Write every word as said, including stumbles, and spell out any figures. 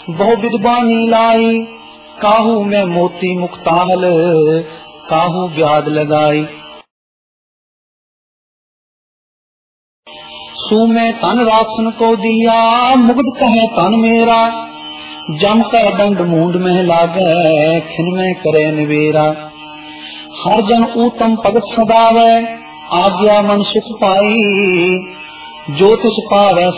बहु विद्वानी लाई, काहू में मोती मुक्ताहल, काहू ब्याद लगाई। सू में तन रासन को दिया, मुग्ध कहे तन मेरा, जम कर दंड मूंड में लागे, खिन में करे निवेरा। हर जन ऊतम भगत सदावे, आज्ञा मन सुख पाई, जो तिस पावे